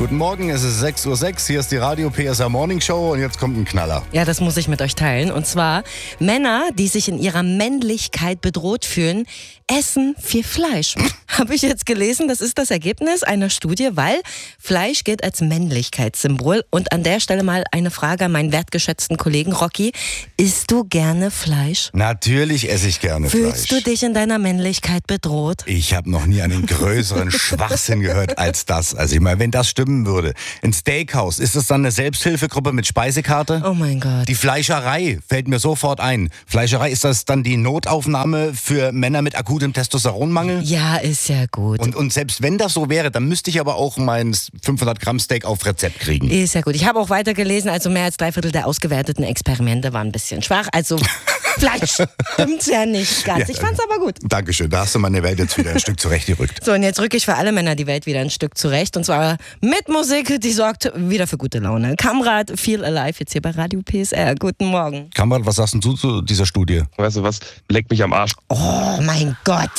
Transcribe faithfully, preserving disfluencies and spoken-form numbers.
Guten Morgen, es ist sechs Uhr sechs, hier ist die Radio P S R Morning Show und jetzt kommt ein Knaller. Ja, das muss ich mit euch teilen. Und zwar, Männer, die sich in ihrer Männlichkeit bedroht fühlen, essen viel Fleisch. Habe ich jetzt gelesen, das ist das Ergebnis einer Studie, weil Fleisch gilt als Männlichkeitssymbol. Und an der Stelle mal eine Frage an meinen wertgeschätzten Kollegen Rocky. Isst du gerne Fleisch? Natürlich esse ich gerne Fühlst Fleisch. du dich in deiner Männlichkeit bedroht? Ich habe noch nie einen größeren Schwachsinn gehört als das. Also ich meine, wenn das stimmen würde. Ein Steakhouse, ist das dann eine Selbsthilfegruppe mit Speisekarte? Oh mein Gott. Die Fleischerei fällt mir sofort ein. Fleischerei, ist das dann die Notaufnahme für Männer mit akutem Testosteronmangel? Ja, ist ja gut. Und, und selbst wenn das so wäre, dann müsste ich aber auch mein fünfhundert Gramm Steak auf Rezept kriegen. Ist ja gut. Ich habe auch weiter gelesen, also mehr als drei Viertel der ausgewerteten Experimente waren ein bisschen schwach. Also Fleisch stimmt's ja nicht ganz. Ja, Ich fand's aber gut. Dankeschön, da hast du meine Welt jetzt wieder ein Stück zurechtgerückt. So, und jetzt rücke ich für alle Männer die Welt wieder ein Stück zurecht. Und zwar mit Musik, die sorgt wieder für gute Laune. Kamrat, Feel Alive, jetzt hier bei Radio P S R. Guten Morgen. Kamrat, was sagst du zu dieser Studie? Weißt du was? Leck mich am Arsch. Oh mein Gott.